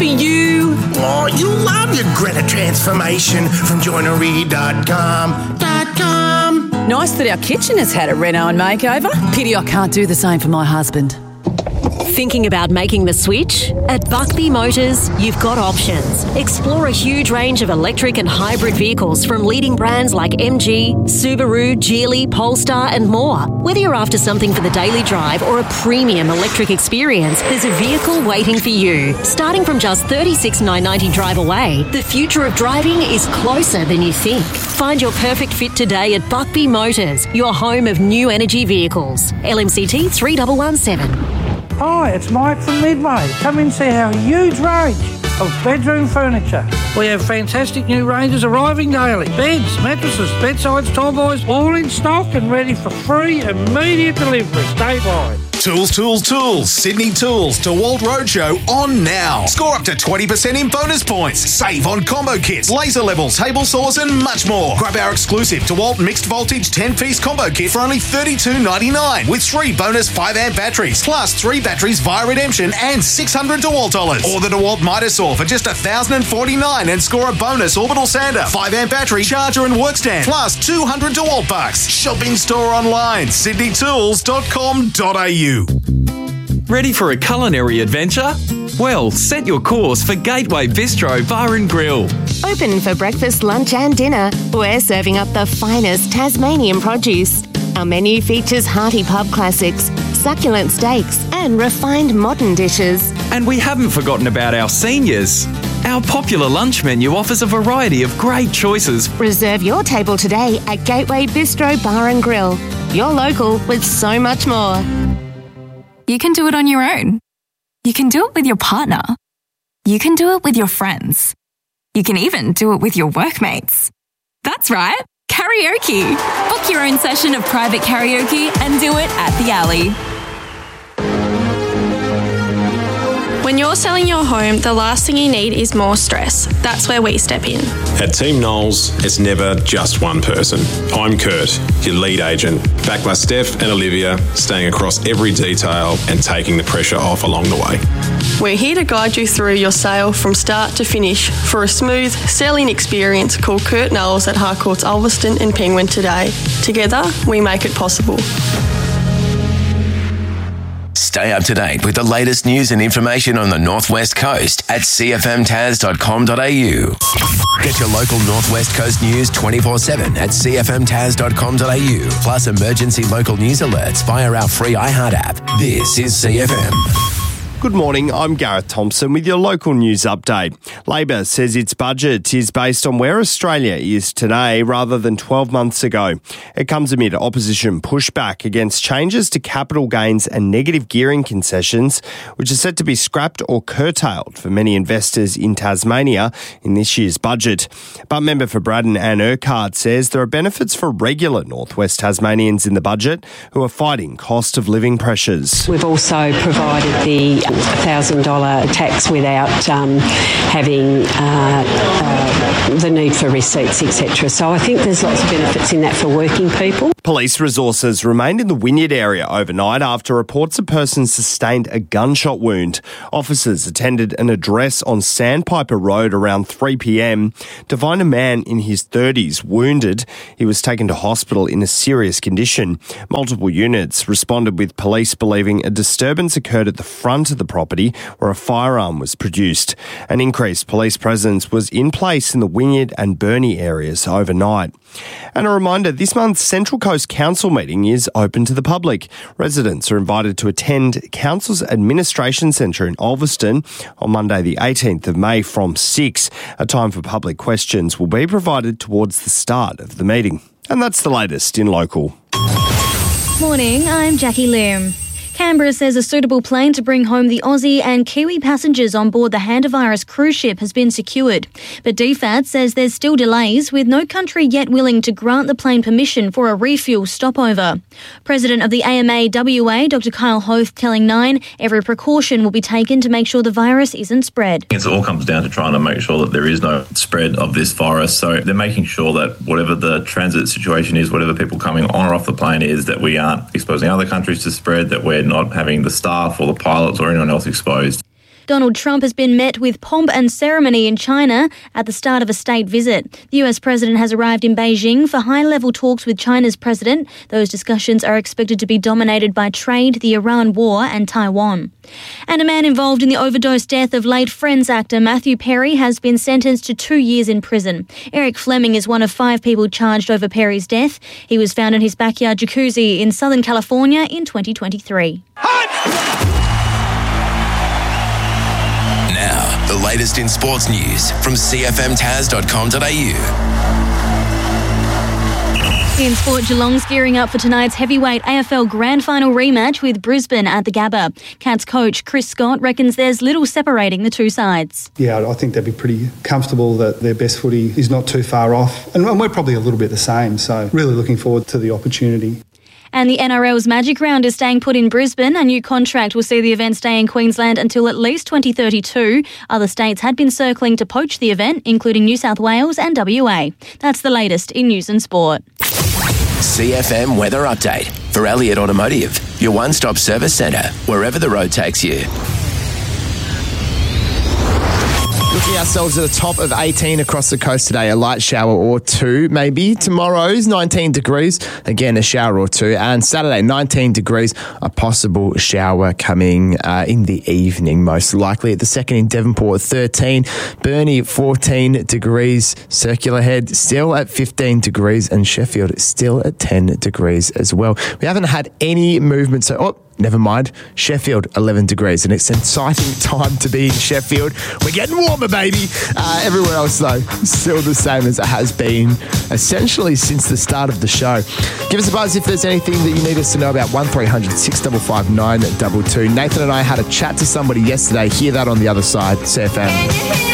for you. Oh, you love your Greta transformation from joinery.com. Nice that our kitchen has had a reno and makeover. Pity I can't do the same for my husband. Thinking about making the switch? At Buckby Motors, you've got options. Explore a huge range of electric and hybrid vehicles from leading brands like MG, Subaru, Geely, Polestar and more. Whether you're after something for the daily drive or a premium electric experience, there's a vehicle waiting for you. Starting from just $36,990 drive away, the future of driving is closer than you think. Find your perfect fit today at Buckby Motors, your home of new energy vehicles. LMCT 3117. Hi, it's Mike from Midway. Come and see our huge range of bedroom furniture. We have fantastic new ranges arriving daily. Beds, mattresses, bedsides, tallboys, all in stock and ready for free immediate delivery statewide. Tools. Sydney Tools DeWalt Roadshow on now. Score up to 20% in bonus points. Save on combo kits, laser levels, table saws and much more. Grab our exclusive DeWalt mixed voltage 10-piece combo kit for only $32.99 with 3 bonus 5-amp batteries plus 3 batteries via redemption and $600 DeWalt dollars. Or the DeWalt Mitre Saw for just $1,049 and score a bonus orbital sander, 5-amp battery, charger and work stand plus $200 DeWalt bucks. Shop in store online, sydneytools.com.au. Ready for a culinary adventure? Well, set your course for Gateway Bistro Bar and Grill. Open for breakfast, lunch and dinner, we're serving up the finest Tasmanian produce. Our menu features hearty pub classics, succulent steaks and refined modern dishes. And we haven't forgotten about our seniors. Our popular lunch menu offers a variety of great choices. Reserve your table today at Gateway Bistro Bar and Grill. Your local with so much more. You can do it on your own. You can do it with your partner. You can do it with your friends. You can even do it with your workmates. That's right, karaoke. Book your own session of private karaoke and do it at the Alley. When you're selling your home, the last thing you need is more stress. That's where we step in. At Team Knowles, it's never just one person. I'm Kurt, your lead agent, backed by Steph and Olivia, staying across every detail and taking the pressure off along the way. We're here to guide you through your sale from start to finish for a smooth selling experience. Call Kurt Knowles at Harcourts Ulverston and Penguin today. Together, we make it possible. Stay up to date with the latest news and information on the Northwest Coast at cfmtas.com.au. Get your local Northwest Coast news 24/7 at cfmtas.com.au. Plus emergency local news alerts via our free iHeart app. This is CFM. Good morning, I'm Gareth Thompson with your local news update. Labor says its budget is based on where Australia is today rather than 12 months ago. It comes amid opposition pushback against changes to capital gains and negative gearing concessions, which are set to be scrapped or curtailed for many investors in Tasmania in this year's budget. But member for Braddon, Anne Urquhart, says there are benefits for regular Northwest Tasmanians in the budget who are fighting cost of living pressures. We've also provided the $1,000 tax without having the need for receipts, etc. So I think there's lots of benefits in that for working people. Police resources remained in the Wynyard area overnight after reports a person sustained a gunshot wound. Officers attended an address on Sandpiper Road around 3 p.m. to find a man in his 30s wounded. He was taken to hospital in a serious condition. Multiple units responded with police believing a disturbance occurred at the front of the property where a firearm was produced. An increased police presence was in place in the Wynyard and Burnie areas overnight. And a reminder, this month's Central Coast Council meeting is open to the public. Residents are invited to attend Council's Administration Centre in Ulverston on Monday the 18th of May from 6. A time for public questions will be provided towards the start of the meeting. And that's the latest in local. Morning, I'm Jackie Lim. Canberra says a suitable plane to bring home the Aussie and Kiwi passengers on board the Handavirus cruise ship has been secured. But DFAT says there's still delays, with no country yet willing to grant the plane permission for a refuel stopover. President of the AMA WA, Dr Kyle Hoth, telling Nine every precaution will be taken to make sure the virus isn't spread. It all comes down to trying to make sure that there is no spread of this virus. So they're making sure that whatever the transit situation is, whatever people coming on or off the plane is, that we aren't exposing other countries to spread, that we're not having the staff or the pilots or anyone else exposed. Donald Trump has been met with pomp and ceremony in China at the start of a state visit. The US president has arrived in Beijing for high-level talks with China's president. Those discussions are expected to be dominated by trade, the Iran war and Taiwan. And a man involved in the overdose death of late Friends actor Matthew Perry has been sentenced to 2 years in prison. Eric Fleming is one of 5 people charged over Perry's death. He was found in his backyard jacuzzi in Southern California in 2023. Now, the latest in sports news from cfmtaz.com.au. In sport, Geelong's gearing up for tonight's heavyweight AFL Grand Final rematch with Brisbane at the Gabba. Cats coach Chris Scott reckons there's little separating the two sides. Yeah, I think they'd be pretty comfortable that their best footy is not too far off. And we're probably a little bit the same, so really looking forward to the opportunity. And the NRL's Magic Round is staying put in Brisbane. A new contract will see the event stay in Queensland until at least 2032. Other states had been circling to poach the event, including New South Wales and WA. That's the latest in news and sport. CFM Weather Update for Elliott Automotive, your one-stop service centre, wherever the road takes you. Looking ourselves at the top of 18 across the coast today, a light shower or two maybe. Tomorrow's 19 degrees, again a shower or two. And Saturday, 19 degrees, a possible shower coming in the evening most likely. At the second in Devonport, 13. Burnie, 14 degrees. Circular Head still at 15 degrees. And Sheffield still at 10 degrees as well. We haven't had any movement, so... never mind. Sheffield, 11 degrees. And it's an exciting time to be in Sheffield. We're getting warmer, baby. Everywhere else, though, still the same as it has been essentially since the start of the show. Give us a buzz if there's anything that you need us to know about. 1300 655 922. Nathan and I had a chat to somebody yesterday. Hear that on the other side. CFM.